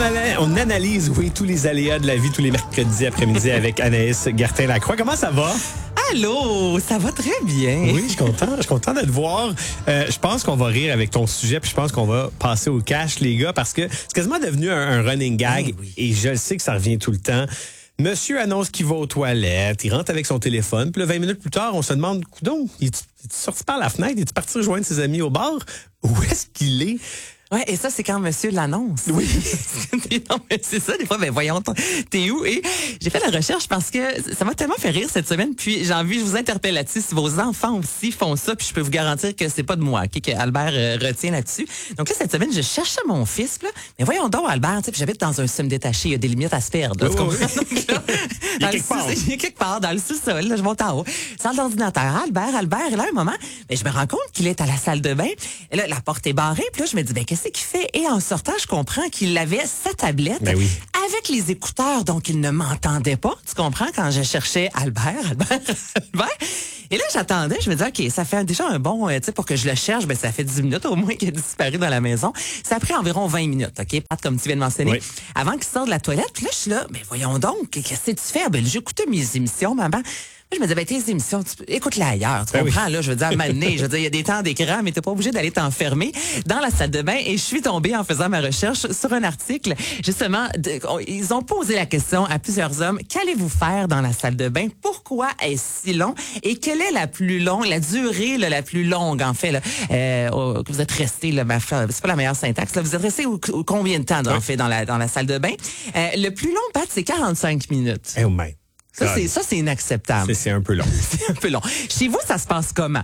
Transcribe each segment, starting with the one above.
On analyse, oui, tous les aléas de la vie tous les mercredis après-midi avec Anaïs Gertin-Lacroix. Comment ça va? Allô, ça va très bien. Oui, je suis content. Je suis content de te voir. Je pense qu'on va rire avec ton sujet, puis je pense qu'on va passer au cash, les gars, parce que c'est quasiment devenu un running gag, oui. et je le sais que ça revient tout le temps. Monsieur annonce qu'il va aux toilettes, il rentre avec son téléphone, puis là, 20 minutes plus tard, on se demande, coudonc, il est sorti par la fenêtre, il est parti rejoindre ses amis au bar? Où est-ce qu'il est? Ouais, et ça, c'est quand monsieur l'annonce. Oui. Non, mais c'est ça, des fois, ben voyons, t'es où? Et j'ai fait la recherche parce que ça m'a tellement fait rire cette semaine, puis j'ai envie, je vous interpelle là-dessus, si vos enfants aussi font ça, puis je peux vous garantir que c'est pas de moi, okay, que Albert retient là-dessus. Donc là, cette semaine, je cherchais mon fils, là, mais voyons donc, Albert, tu sais, puis j'habite dans un semi-détaché, il y a des limites à se perdre, là, tu comprends? Donc là, il y a quelque part dans le sous-sol, là, je monte en haut, sans l'ordinateur. Albert, et là, un moment, ben, je me rends compte qu'il est à la salle de bain, et là, la porte est barrée, puis là, je me dis, ben, qu'est-ce qu'il fait? Et en sortant, je comprends qu'il avait sa tablette avec les écouteurs, donc il ne m'entendait pas. Tu comprends? Quand je cherchais Albert. Et là, j'attendais, je me disais, OK, ça fait déjà un bon, tu sais, pour que je le cherche, ben, ça fait 10 minutes au moins qu'il a disparu dans la maison. Ça a pris environ 20 minutes, OK? Pat, comme tu viens de mentionner. Oui. Avant qu'il sorte de la toilette, puis là, je suis là, mais voyons donc, qu'est-ce que tu fais? Ben, j'écoutais mes émissions, maman. Je me disais, ben, tes émissions, écoute-la ailleurs, tu comprends, là, je veux dire, à un moment donné, je veux dire, il y a des temps d'écran, mais t'es pas obligé d'aller t'enfermer dans la salle de bain. Et je suis tombée en faisant ma recherche sur un article, justement, ils ont posé la question à plusieurs hommes, qu'allez-vous faire dans la salle de bain? Pourquoi est-ce si long? Et quelle est la plus longue, la durée, là, la plus longue, en fait, là, que vous êtes resté, là, c'est pas la meilleure syntaxe, là, vous êtes resté combien de temps, en fait, dans la salle de bain? Le plus long, Pat, c'est 45 minutes. Oh my. Ça, c'est inacceptable. C'est un peu long. C'est un peu long. Chez vous, ça se passe comment?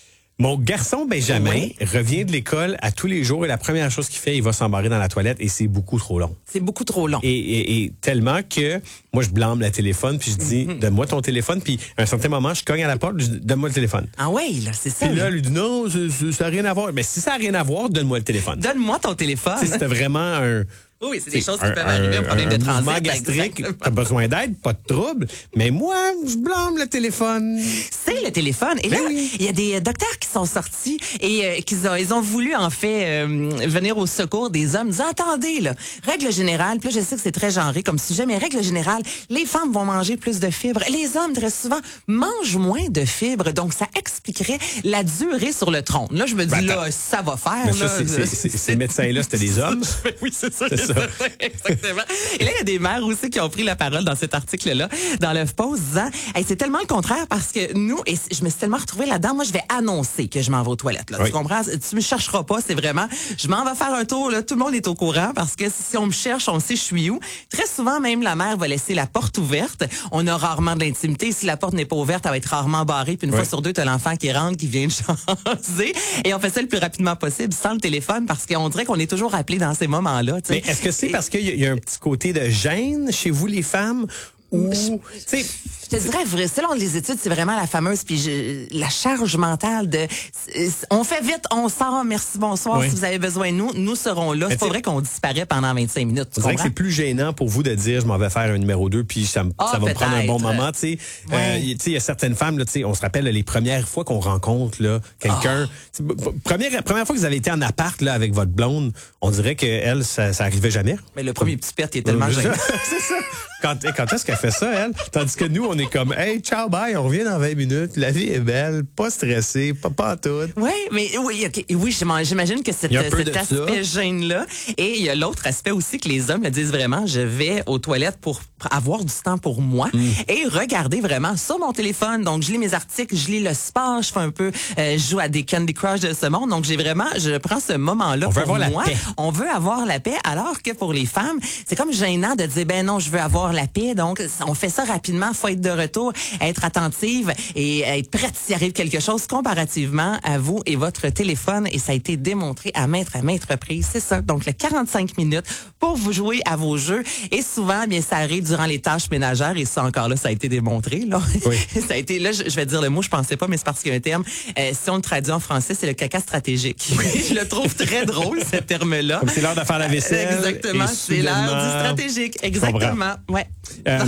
Mon garçon Benjamin revient de l'école à tous les jours et la première chose qu'il fait, il va s'embarrer dans la toilette et c'est beaucoup trop long. C'est beaucoup trop long. Et tellement que moi, je blâme le téléphone puis je dis, donne-moi ton téléphone. Puis à un certain moment, je cogne à la porte, je dis, donne-moi le téléphone. Ah oui, là, c'est ça. Puis là, il lui dit, non, ça n'a rien à voir. Mais si ça n'a rien à voir, donne-moi le téléphone. Donne-moi ton téléphone. C'était vraiment un... Oui, c'est des choses qui peuvent arriver, un problème de transit. Mouvement gastrique, t'as besoin d'aide, pas de trouble. Mais moi, je blâme le téléphone. C'est le téléphone. Et là, il y a des docteurs qui sont sortis et ils ont voulu, en fait, venir au secours des hommes. Ils disent, attendez, là, règle générale, puis là, je sais que c'est très genré comme sujet, mais règle générale, les femmes vont manger plus de fibres. Les hommes, très souvent, mangent moins de fibres. Donc, ça expliquerait la durée sur le trône. Là, je me dis, là, ça va faire. Mais ça, ces médecins-là, c'était des hommes. Oui, c'est ça. Exactement. Et là, il y a des mères aussi qui ont pris la parole dans cet article-là, dans le post, disant, hey, c'est tellement le contraire parce que nous, et je me suis tellement retrouvée là-dedans, moi, je vais annoncer que je m'en vais aux toilettes. Là. Tu comprends? Tu me chercheras pas, c'est vraiment, je m'en vais faire un tour, là, tout le monde est au courant parce que si on me cherche, on sait je suis où. Très souvent, même, la mère va laisser la porte ouverte. On a rarement de l'intimité. Si la porte n'est pas ouverte, elle va être rarement barrée. Puis une fois sur deux, t'as l'enfant qui rentre, qui vient de jaser. Et on fait ça le plus rapidement possible sans le téléphone parce qu'on dirait qu'on est toujours appelé dans ces moments-là. Mais est-ce que c'est parce qu'il y a un petit côté de gêne chez vous, les femmes? Ou, je te dirais, selon les études, c'est vraiment la fameuse, puis la charge mentale de, on fait vite, on sort, merci, bonsoir, si vous avez besoin de nous, nous serons là. C'est pas vrai qu'on disparaît pendant 25 minutes. Tu comprends? Que c'est plus gênant pour vous de dire, je m'en vais faire un numéro 2, puis ça va me prendre un bon moment, tu sais. Il y a certaines femmes, là, tu sais, on se rappelle les premières fois qu'on rencontre là quelqu'un. Première fois que vous avez été en appart là avec votre blonde, on dirait que elle, ça arrivait jamais. Mais le premier petit pet, il est tellement gênant. C'est ça. Quand est-ce qu'elle fait ça, elle? Tandis que nous, on est comme, hey, ciao, bye, on revient dans 20 minutes, la vie est belle, pas stressé, pas à tout. Oui, mais oui, j'imagine que cet aspect gêne-là. Et il y a l'autre aspect aussi que les hommes le disent vraiment, je vais aux toilettes pour avoir du temps pour moi et regarder vraiment sur mon téléphone. Donc, je lis mes articles, je lis le sport, je fais un peu, je joue à des Candy Crush de ce monde. Donc, je prends ce moment-là pour moi. On veut avoir la paix, alors que pour les femmes, c'est comme gênant de dire, ben non, je veux avoir la paix. Donc, on fait ça rapidement, faut être de retour, être attentive et être prête s'il arrive quelque chose comparativement à vous et votre téléphone. Et ça a été démontré à maintes reprises. C'est ça. Donc, le 45 minutes pour vous jouer à vos jeux. Et souvent, bien, ça arrive durant les tâches ménagères. Et ça, encore là, ça a été démontré, là. Oui. Ça a été, là, je vais dire le mot, je pensais pas, mais c'est parce qu'il y a un terme. Si on le traduit en français, c'est le caca stratégique. Oui. Je le trouve très drôle, ce terme-là. Comme c'est l'heure de faire la vaisselle. Exactement. C'est l'heure du stratégique. Exactement. Ouais.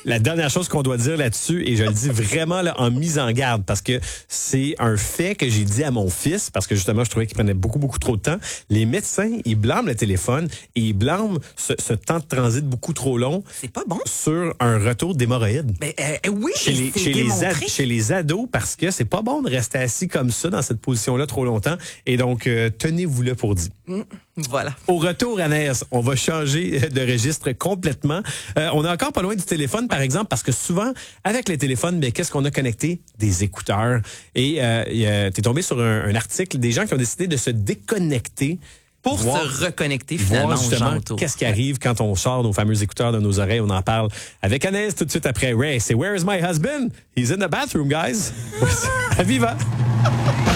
la dernière chose qu'on doit dire là-dessus, et je le dis vraiment là, en mise en garde, parce que c'est un fait que j'ai dit à mon fils, parce que justement, je trouvais qu'il prenait beaucoup trop de temps. Les médecins, ils blâment le téléphone et ils blâment ce temps de transit beaucoup trop long. C'est pas bon. Sur un retour d'hémorroïdes. Ben, oui, chez les ados, parce que c'est pas bon de rester assis comme ça, dans cette position-là, trop longtemps. Et donc, tenez-vous-le pour dit. Voilà. Au retour, Anaïs, on va changer de registre complètement. On est encore pas loin du téléphone, par exemple, parce que souvent, avec les téléphones, ben, qu'est-ce qu'on a connecté? Des écouteurs. Et t'es tombé sur un article des gens qui ont décidé de se déconnecter pour se reconnecter finalement aux gens autour. Qu'est-ce qui arrive quand on sort nos fameux écouteurs de nos oreilles? On en parle avec Anaïs tout de suite après Ray. C'est Where is my husband? He's in the bathroom, guys. À Viva!